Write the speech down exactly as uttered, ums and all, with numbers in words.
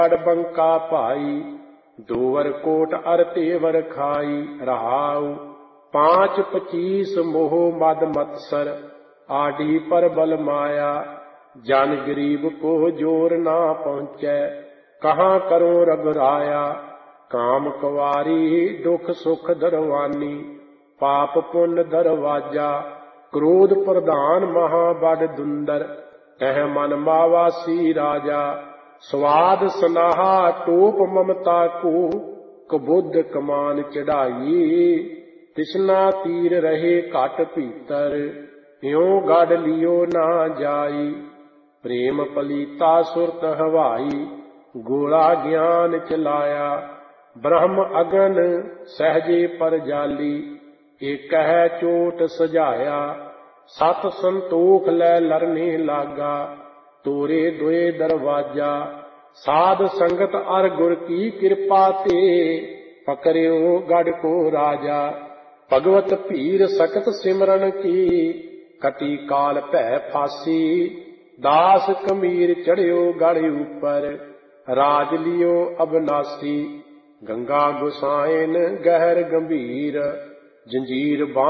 बंका भाई, दोवर कोट अर तेवर खाई। रहाऊ पांच पचीस मोह मद मत्सर, आडी पर बल माया। जन गरीब को जोर ना पहुँचै, कहाँ करो रघुराया। काम कुवारी दुख सुख दरवानी, पाप पुण्य दरवाजा। क्रोध प्रधान महा बड़ दुंदर, तह मन मावासी राजा। स्वाद सनाहा टोप ममता को, कबुद्ध कमान चढ़ाई। तिसना तीर रहे घट भीतर, यों गढ़ लियो ना जाई। प्रेम पलीता सुरत हवाई, गोला ज्ञान चलाया। ब्रह्म अगन सहजे पर जाली, एक है चोट सजाया। सत संतोख लै लरने लागा, तोरे दुए दरवाजा। साध संगत अर गुर की कृपा ते, पकड़ियो गढ़ को राजा। भगवत पीर सकत सिमरन की, कटी काल भै फासी। दास कमीर चढ़ियो गढ़ ऊपर, राज लियो अबनासी। गंगा गुसाइन गहर गंभीर, जंजीर